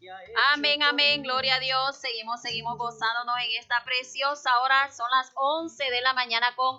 Amén, amén, gloria a Dios. Seguimos gozándonos en esta preciosa hora. Son las 11 de la mañana con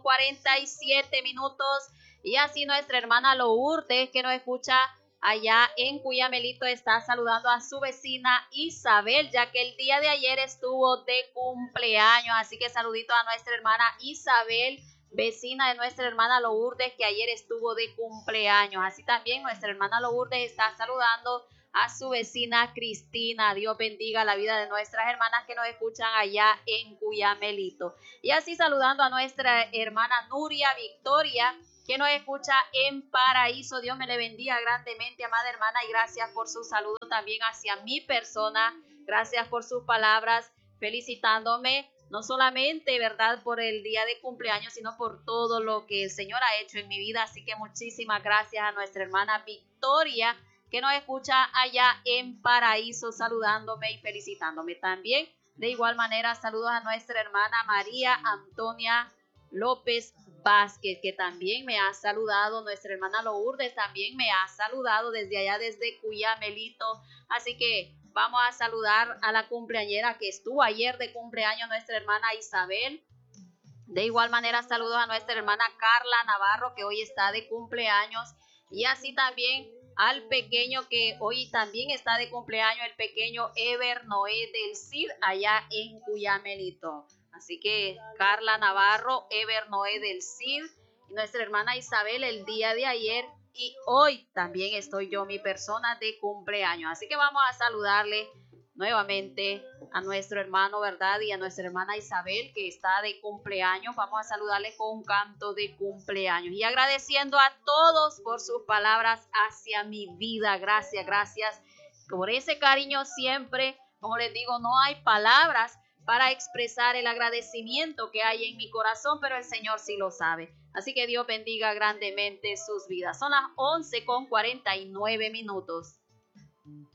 47 minutos. Y así nuestra hermana Lourdes, que nos escucha allá en Cuyamelito, está saludando a su vecina Isabel, ya que el día de ayer estuvo de cumpleaños. Así que saludito a nuestra hermana Isabel, vecina de nuestra hermana Lourdes, que ayer estuvo de cumpleaños. Así también nuestra hermana Lourdes está saludando a su vecina Cristina. Dios bendiga la vida de nuestras hermanas que nos escuchan allá en Cuyamelito. Y así saludando a nuestra hermana Nuria Victoria, que nos escucha en Paraíso. Dios me le bendiga grandemente, amada hermana, y gracias por su saludo también hacia mi persona. Gracias por sus palabras, felicitándome, no solamente, ¿verdad?, por el día de cumpleaños, sino por todo lo que el Señor ha hecho en mi vida. Así que muchísimas gracias a nuestra hermana Victoria, que nos escucha allá en Paraíso, saludándome y felicitándome también. De igual manera, saludos a nuestra hermana María Antonia López Vázquez, que también me ha saludado. Nuestra hermana Lourdes también me ha saludado desde allá, desde Cuyamelito. Así que vamos a saludar a la cumpleañera que estuvo ayer de cumpleaños, nuestra hermana Isabel. De igual manera, saludos a nuestra hermana Carla Navarro, que hoy está de cumpleaños. Y así también al pequeño que hoy también está de cumpleaños, el pequeño Ever Noé del Cid, allá en Cuyamelito. Así que Carla Navarro, Ever Noé del Cid, y nuestra hermana Isabel el día de ayer, y hoy también estoy yo, mi persona, de cumpleaños. Así que vamos a saludarle nuevamente a nuestro hermano, ¿verdad? Y a nuestra hermana Isabel, que está de cumpleaños. Vamos a saludarle con un canto de cumpleaños y agradeciendo a todos por sus palabras hacia mi vida. Gracias por ese cariño siempre. Como les digo, no hay palabras para expresar el agradecimiento que hay en mi corazón, pero el Señor sí lo sabe. Así que Dios bendiga grandemente sus vidas. Son las 11:49 minutos.